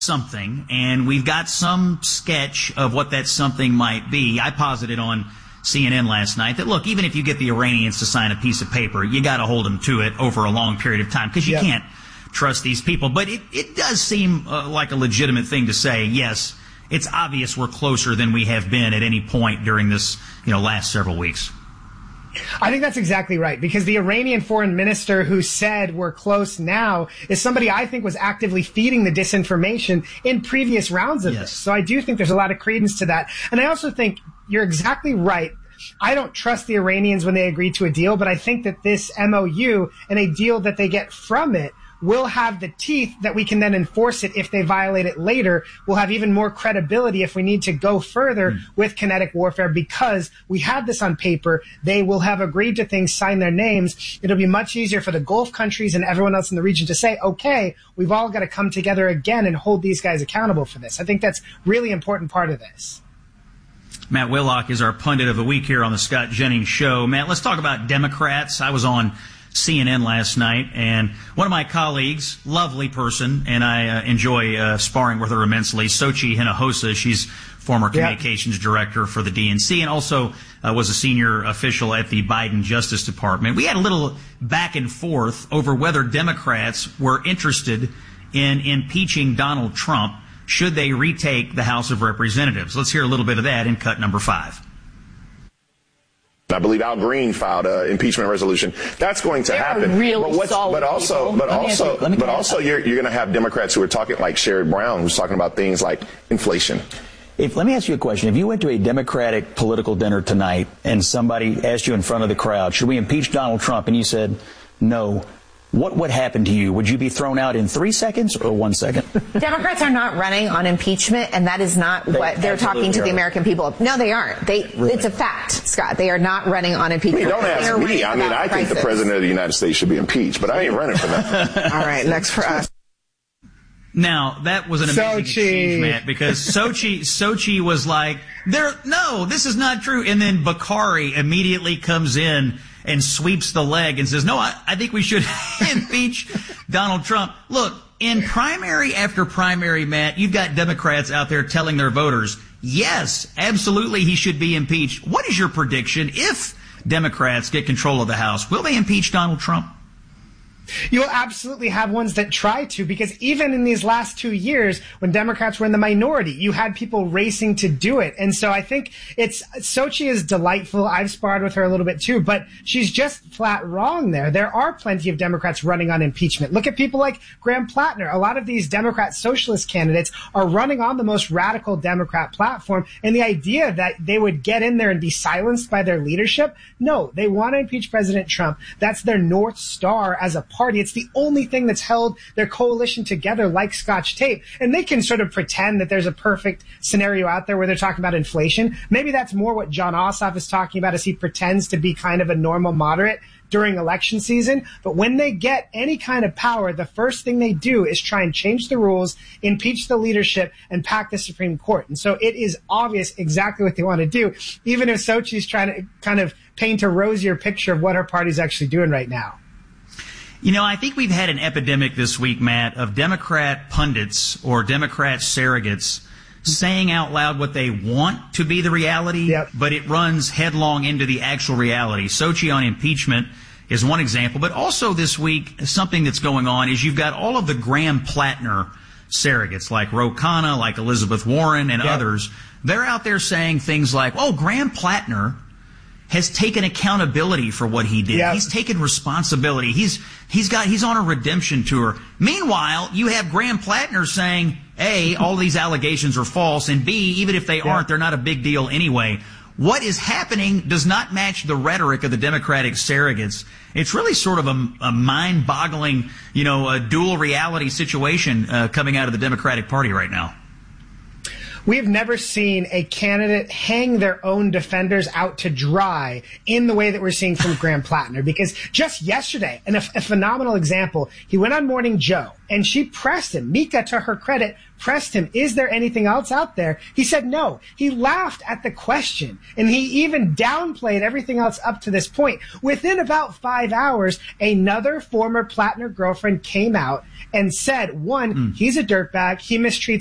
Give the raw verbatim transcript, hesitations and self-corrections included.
something, and we've got some sketch of what that something might be. I posited on C N N last night that, look, even if you get the Iranians to sign a piece of paper, you got to hold them to it over a long period of time because you yep. can't trust these people. But it, it does seem uh, like a legitimate thing to say, yes, it's obvious we're closer than we have been at any point during this, you know, last several weeks. I think that's exactly right, because the Iranian foreign minister who said we're close now is somebody I think was actively feeding the disinformation in previous rounds of yes. this. So I do think there's a lot of credence to that. And I also think you're exactly right. I don't trust the Iranians when they agree to a deal, but I think that this M O U and a deal that they get from it will have the teeth that we can then enforce it if they violate it later. We'll have even more credibility if we need to go further mm. with kinetic warfare because we have this on paper. They will have agreed to things, signed their names. It'll be much easier for the Gulf countries and everyone else in the region to say, okay, we've all got to come together again and hold these guys accountable for this. I think that's really important part of this. Matt Willock is our pundit of the week here on the Scott Jennings Show. Matt, let's talk about Democrats. I was on C N N last night, and one of my colleagues, lovely person, and I uh, enjoy uh, sparring with her immensely, Sochi Hinojosa. She's former communications yep. director for the D N C and also uh, was a senior official at the Biden Justice Department. We had a little back and forth over whether Democrats were interested in impeaching Donald Trump should they retake the House of Representatives. Let's hear a little bit of that in cut number five. I believe Al Green filed an impeachment resolution. That's going to they happen. Really but, what's, but also, people. but let also, you, but also, you're, you're going to have Democrats who are talking like Sherrod Brown, who's talking about things like inflation. If, let me ask you a question. If you went to a Democratic political dinner tonight and somebody asked you in front of the crowd, should we impeach Donald Trump? And you said no. What would happen to you? Would you be thrown out in three seconds or one second? Democrats are not running on impeachment, and that is not they what they're talking to are. the American people. No, they aren't. They, really? It's a fact, Scott. They are not running on impeachment. I mean, don't ask me. I mean, I think crisis. the president of the United States should be impeached, but I ain't running for that. All right, next for us. Now, that was an amazing Sochi. exchange, Matt, because Sochi, Sochi was like, there, no, this is not true. And then Bakari immediately comes in and sweeps the leg and says, no, I, I think we should impeach Donald Trump. Look, in primary after primary, Matt, you've got Democrats out there telling their voters, yes, absolutely, he should be impeached. What is your prediction if Democrats get control of the House? Will they impeach Donald Trump? You'll absolutely have ones that try to, because even in these last two years, when Democrats were in the minority, you had people racing to do it. And so I think it's, Sochi is delightful. I've sparred with her a little bit too, but she's just flat wrong there. There are plenty of Democrats running on impeachment. Look at people like Graham Plattner. A lot of these Democrat socialist candidates are running on the most radical Democrat platform. And the idea that they would get in there and be silenced by their leadership, no, they want to impeach President Trump. That's their North Star as a party. It's the only thing that's held their coalition together like Scotch tape. And they can sort of pretend that there's a perfect scenario out there where they're talking about inflation. Maybe that's more what John Ossoff is talking about as he pretends to be kind of a normal moderate during election season. But when they get any kind of power, the first thing they do is try and change the rules, impeach the leadership, and pack the Supreme Court. And so it is obvious exactly what they want to do, even if Sochi's trying to kind of paint a rosier picture of what her party's actually doing right now. You know, I think we've had an epidemic this week, Matt, of Democrat pundits or Democrat surrogates saying out loud what they want to be the reality, yep. but it runs headlong into the actual reality. Sochi on impeachment is one example, but also this week, something that's going on is you've got all of the Graham Plattner surrogates like Ro Khanna, like Elizabeth Warren and yep. others. They're out there saying things like, oh, Graham Plattner has taken accountability for what he did. Yep. He's taken responsibility. He's he's got he's on a redemption tour. Meanwhile, you have Graham Plattner saying, A, all these allegations are false, and B, even if they yep. aren't, they're not a big deal anyway. What is happening does not match the rhetoric of the Democratic surrogates. It's really sort of a, a mind-boggling, you know, a dual reality situation uh, coming out of the Democratic Party right now. We have never seen a candidate hang their own defenders out to dry in the way that we're seeing from Graham Plattner. Because just yesterday, and a, a phenomenal example, he went on Morning Joe and she pressed him. Mika, to her credit, pressed him, is there anything else out there? He said no. He laughed at the question, and he even downplayed everything else up to this point. Within about five hours, another former Plattner girlfriend came out and said, one, mm. he's a dirtbag, he mistreats